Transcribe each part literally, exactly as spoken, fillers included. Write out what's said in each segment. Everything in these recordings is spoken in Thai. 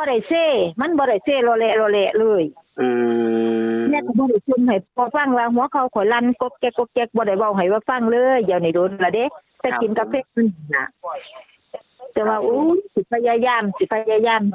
บ่ได้เซ่มันบ่ได้เซ่โลเละโลเละเลยอืมแม่ก็บ่ได้ซุ่มให้พอฟังว่าหัวเขาข่อยลั่นกกแก๊กกกแก๊กบ่ได้เว้าให้ว่าฟังเลยเดี๋ยวนี้โดนละเด้แต่กินกาแฟมันน่ะแต่ว่าอู้สิพยายามสิพยายาม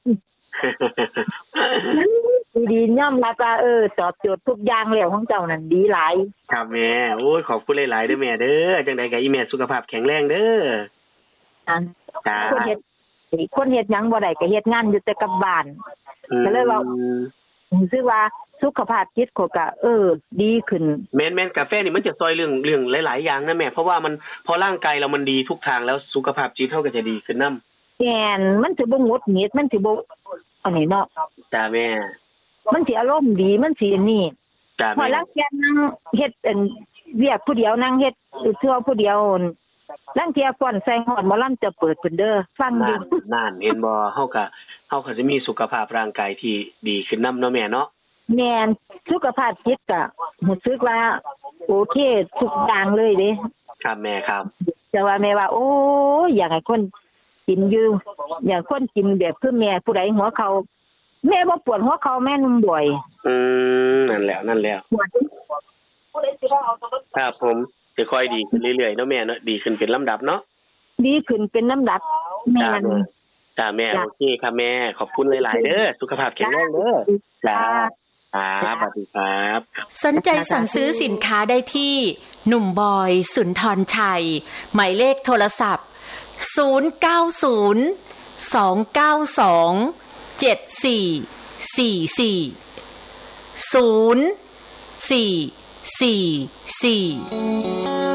ดีๆยอมรับว่าเออตอบโจทย์ทุกอย่างแล้วของเจ้านั่นดีหลายครับแม่โอ้ยขอบคุณหลายๆเด้อแม่เด้อจังได๋ก็อีแม่สุขภาพแข็งแรงเด้อจ้าคนเฮ็ดคนเฮ็ดหยังบ่ได้ก็เฮ็ดงานอยู่แต่กับบ้านก็เลยว่ารู้สึกว่าสุขภาพจิตก็เออดีขึ้นแม่นๆกาแฟนี่มันจะซอยเรื่องเรื่องหลายๆอย่างนะแม่เพราะว่ามันพอร่างกายเรามันดีทุกทางแล้วสุขภาพจิตเฮาก็จะดีขึ้นนำแม่นมันสิบ่หงุดหงิดมันสิบ่อันนี้เนาะจ้าแม่มันสิอารมณ์ดีมันสินี่จ้าแม่พอลังแกนั่งเฮ็ดอันเวียกผู้เดียวนั่งเฮ็ดเทื่อผู้เดียวลังเที่ยฟ้อนใส่ฮอดหมอลำจะเปิดเพิ่นเด้อฟังอยู่นั่นเห็นบ่เฮาก็เฮาก็จะมีสุขภาพร่างกายที่ดีขึ้นนำเนาะแม่เนาะแม่นสุขภาพจิตก็รู้สึกว่าโอเคทุกอย่างเลยเด้ครับแม่ครับแต่ว่าแม่ว่าโอ้ยอยากให้คนกินอยู่อยากคนกินแบบคือแม่ผู้ใดหัวเขาแม่บ่ปวดหัวเขาแม่นุ่มบ่อยอืมนั่นแหละนั่นแหละครับผมจะค่อยดีขึ้นเรื่อยๆเนาะแม่เนาะดีขึ้นเป็นลำดับเนาะดีขึ้นเป็นลำดับแม่นจ้าแม่โอเคครับแม่ขอบคุณหลายๆเด้อสุขภาพแข็งแรงเด้อจ้าครับสวัสดีครับสนใจสั่งซื้อสินค้าได้ที่หนุ่มบอยสุนทรชัยหมายเลขโทรศัพท์ศูนย์ เก้า ศูนย์ สอง เก้า สอง เจ็ด สี่ สี่ สี่ ศูนย์ สี่ สี่ สี่